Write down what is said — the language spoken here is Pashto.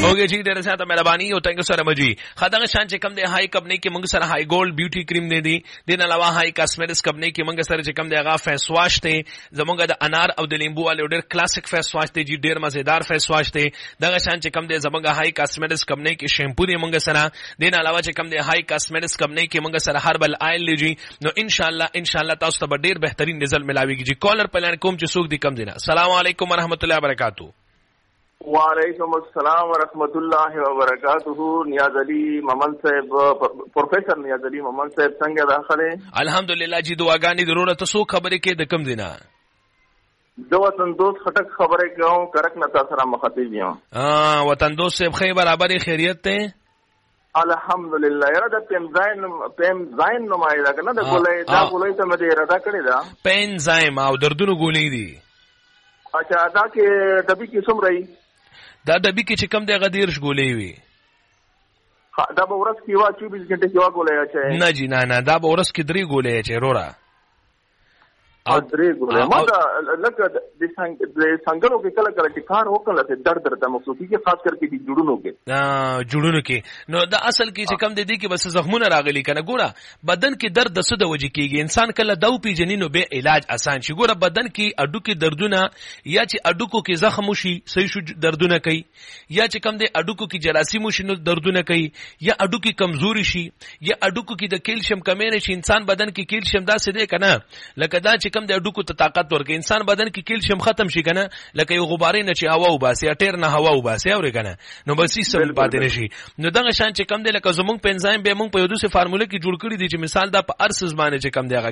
اوګه جی ډېر زیاته مهرباني او تنګ سره مجي خدای شان چې کم دی هاي کمپنی کې موږ سره هاي ګولډ بیوټي کریم دی دین علاوه هاي کاسمیټکس کمپنی کې موږ سره چې کم دی هغه فیس واش ته زمونږ د انار او د لیمبو والے ډېر کلاسیک فیس واش ته جی ډېر مزیدار فیس واش ته دغه شان چې کم دی زمونږ هاي کاسمیټکس کمپنی کې شیمپو دی موږ سره دین علاوه چې کم دی هاي کاسمیټکس کمپنی کې موږ سره هربل آیل لجی نو ان شاء الله تاسو ته ډېر بهترین رزلټ ملاويږي جی کالر پلان کوم چې څوک دی کم دینا السلام علیکم ورحمت الله وبرکاتہ وعلیکم السلام ورحمۃ اللہ وبرکاتہ نیاز علی ممن صاحب پروفیسر نیاز علی ممن صاحب څنګه داخله الحمدلله جی دعاګانې ضرورت سو خبرې کې د کم دینا دو وطن دوست خټک خبرې کوم کرک نتا سره مخاطب یم وطن دوست صاحب خیر برابر خیریت ته الحمدلله یاره د پیم زاین نمایدا کنه د ګولې دا ګولې ته مې اراده کړی دا پین زایم او دردونو ګولې دي اچھا دا کې دبي کې سم رہی دا دبي کې چې کم دی غدیر شګولې وي دا به ورځ کې وا 24 غنټه کې وا ګولې اچھا نه جی نه دا به ورځ کې 3 ګولې اچھا رورا او درې ګولې ما دا لکه د څنګهو کې کله کله چې کار وکړل ته درد درته مخصوصي کې خاص کر کې د جوړونو کې نو دا اصل کې چې کم دی کې بس زخمونه راغلي کنه ګوره بدن کې درد د څه د وجې کېږي انسان کله دو پیجنینو به علاج آسان شي ګوره بدن کې اډو کې دردونه یا چې اډو کې زخم وشي صحیح شو دردونه کوي یا چې کم دی اډو کې جراثیم وشي نو دردونه کوي یا اډو کې کمزوري شي یا اډو کې د کیلشیم کمی شي انسان بدن کې کیلشیم داسې دی کنه لکه دا چې کم د اډوکو ته طاقت ورکړي انسان بدن کې کیلشیم ختم شي کنه لکه یو غبارې نه چې هوا وباسي اټیر نه هوا وباسي اوري کنه نو بس هیڅ څه پاتې نشي نو دغه شان چې کم دی لکه زمونږ پنځایم به مونږ په یو دوسه فارموله کې جوړ کړی دی چې مثال دا په ارسز باندې چې کم دی هغه